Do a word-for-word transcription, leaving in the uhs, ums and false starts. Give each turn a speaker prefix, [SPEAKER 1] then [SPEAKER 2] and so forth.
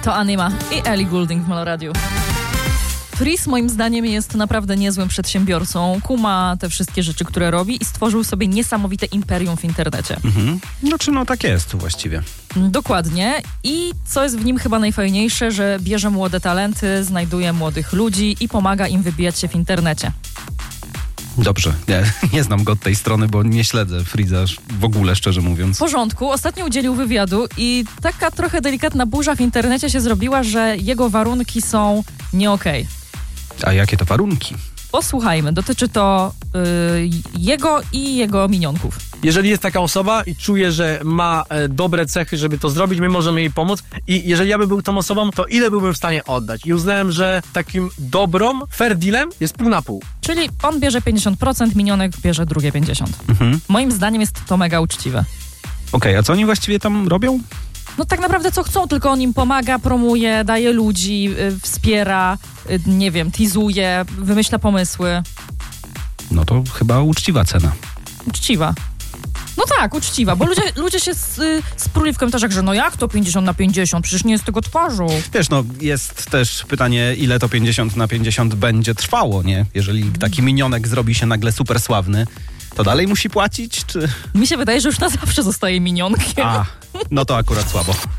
[SPEAKER 1] To Anima i Ellie Goulding w Meloradiu. Freeze moim zdaniem jest naprawdę niezłym przedsiębiorcą. Kuma te wszystkie rzeczy, które robi i stworzył sobie niesamowite imperium w internecie.
[SPEAKER 2] Mhm. No czy no tak jest właściwie.
[SPEAKER 1] Dokładnie. I co jest w nim chyba najfajniejsze, że bierze młode talenty, znajduje młodych ludzi i pomaga im wybijać się w internecie.
[SPEAKER 2] Dobrze, nie, nie znam go od tej strony, bo nie śledzę Freeza w ogóle, szczerze mówiąc.
[SPEAKER 1] W porządku. Ostatnio udzielił wywiadu i taka trochę delikatna burza w internecie się zrobiła, że jego warunki są nie okej.
[SPEAKER 2] A jakie to warunki?
[SPEAKER 1] Posłuchajmy, dotyczy to yy, jego i jego minionków.
[SPEAKER 3] Jeżeli jest taka osoba i czuje, że ma e, dobre cechy, żeby to zrobić, my możemy jej pomóc i jeżeli ja bym był tą osobą, to ile byłbym w stanie oddać? I uznałem, że takim dobrą, fair dealem jest pół na pół.
[SPEAKER 1] Czyli on bierze pięćdziesiąt procent, minionek bierze drugie pięćdziesiąt procent.
[SPEAKER 2] Mhm.
[SPEAKER 1] Moim zdaniem jest to mega uczciwe.
[SPEAKER 2] Okej, okay, a co oni właściwie tam robią?
[SPEAKER 1] No tak naprawdę co chcą, tylko on im pomaga, promuje, daje ludzi, yy, wspiera, yy, nie wiem, teasuje, wymyśla pomysły.
[SPEAKER 2] No to chyba uczciwa cena.
[SPEAKER 1] Uczciwa. No tak, uczciwa, bo ludzie, ludzie się y, spruli w komentarzach, że no jak to pięćdziesiąt na pięćdziesiąt, przecież nie jest tego twarzą.
[SPEAKER 2] Wiesz, no jest też pytanie, ile to pięćdziesiąt na pięćdziesiąt będzie trwało, nie? Jeżeli taki minionek zrobi się nagle super sławny, to dalej musi płacić, czy...
[SPEAKER 1] Mi się wydaje, że już na zawsze zostaje minionkiem.
[SPEAKER 2] A, no to akurat słabo.